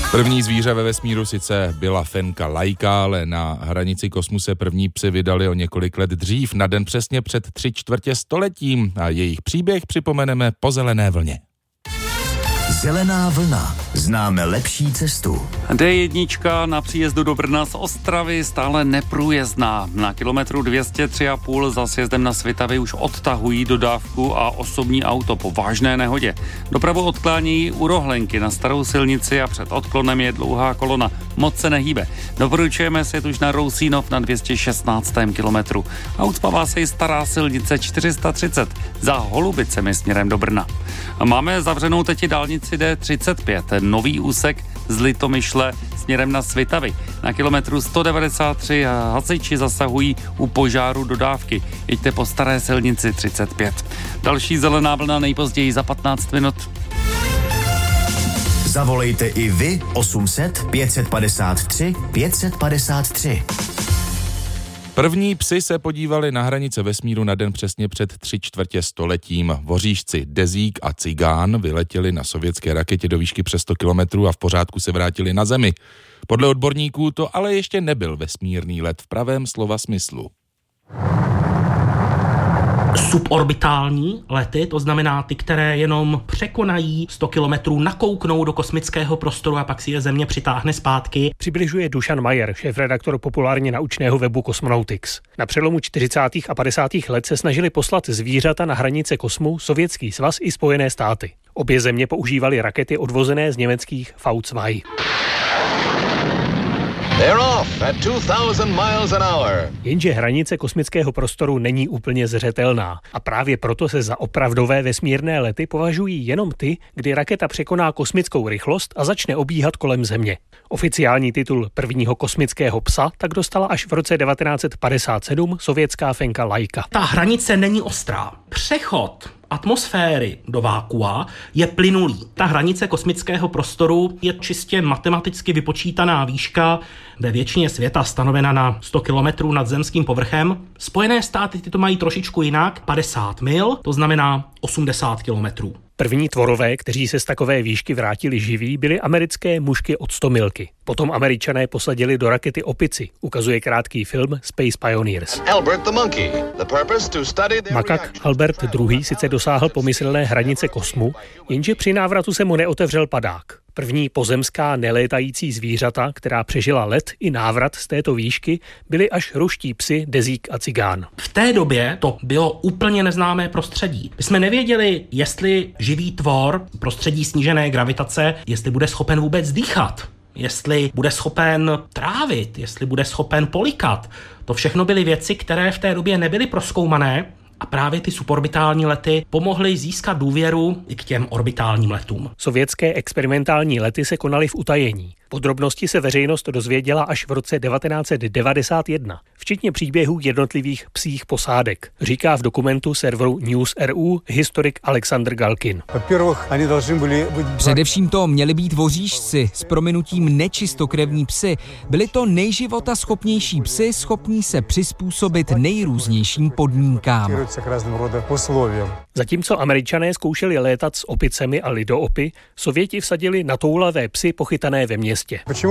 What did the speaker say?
První zvíře ve vesmíru sice byla fenka Laika, ale na hranici kosmu se první psi vydali o několik let dřív, na den přesně před 3/4 stoletím, a jejich příběh připomeneme po zelené vlně. Zelená vlna. Známe lepší cestu. D1 na příjezdu do Brna z Ostravy stále neprůjezdná. Na kilometru 203,5 za sjezdem na Svitavy už odtahují dodávku a osobní auto po vážné nehodě. Dopravu odklánějí u Rohlenky na starou silnici a před odklonem je dlouhá kolona. Moc se nehýbe. Doporučujeme si už na Rousínov na 216. kilometru. A ucpává se i stará silnice 430 za Holubicemi směrem do Brna. A máme zavřenou teď dálnici D35, nový úsek z Litomyšle směrem na Svitavy. Na kilometru 193 hasiči zasahují u požáru dodávky. Jeďte po staré silnici 35. Další zelená vlna nejpozději za 15 minut. Zavolejte i vy 800 553 553. První psi se podívali na hranice vesmíru na den přesně před 3/4 stoletím. Voříšci Dezík a Cigán vyletěli na sovětské raketě do výšky přes 100 kilometrů a v pořádku se vrátili na Zemi. Podle odborníků to ale ještě nebyl vesmírný let v pravém slova smyslu. Suborbitální lety, to znamená ty, které jenom překonají 100 kilometrů, nakouknou do kosmického prostoru a pak si je Země přitáhne zpátky. Přibližuje Dušan Majer, šéfredaktor populárně naučného webu Cosmonautics. Na přelomu 40. a 50. let se snažili poslat zvířata na hranice kosmu Sovětský svaz i Spojené státy. Obě země používaly rakety odvozené z německých V2. They're off at 2000 miles an hour. Jenže hranice kosmického prostoru není úplně zřetelná a právě proto se za opravdové vesmírné lety považují jenom ty, kdy raketa překoná kosmickou rychlost a začne obíhat kolem Země. Oficiální titul prvního kosmického psa tak dostala až v roce 1957 sovětská fenka Laika. Ta hranice není ostrá. Přechod atmosféry do vákua je plynulý. Ta hranice kosmického prostoru je čistě matematicky vypočítaná výška ve většině světa stanovena na 100 kilometrů nad zemským povrchem. Spojené státy ty to mají trošičku jinak, 50 mil, to znamená 80 kilometrů. První tvorové, kteří se z takové výšky vrátili živí, byly americké mušky od 100 milky. Potom Američané posadili do rakety opici, ukazuje krátký film Space Pioneers. Makak Albert II. Sice dosáhl pomyslné hranice kosmu, jenže při návratu se mu neotevřel padák. První pozemská nelétající zvířata, která přežila let i návrat z této výšky, byly až ruští psi Dezík a Cigán. V té době to bylo úplně neznámé prostředí. My jsme nevěděli, jestli živý tvor prostředí snížené gravitace, jestli bude schopen vůbec dýchat, jestli bude schopen trávit, jestli bude schopen polikat. To všechno byly věci, které v té době nebyly prozkoumané. A právě ty suborbitální lety pomohly získat důvěru i k těm orbitálním letům. Sovětské experimentální lety se konaly v utajení. Podrobnosti se veřejnost dozvěděla až v roce 1991, včetně příběhů jednotlivých psích posádek, říká v dokumentu serveru News.ru historik Alexandr Galkin. Především to měli být voříšci, s prominutím nečistokrevní psy. Byli to nejživotaschopnější psy, schopní se přizpůsobit nejrůznějším podmínkám. Zatímco Američané zkoušeli létat s opicemi a lidoopy, Sověti vsadili na toulavé psy pochytané ve městě.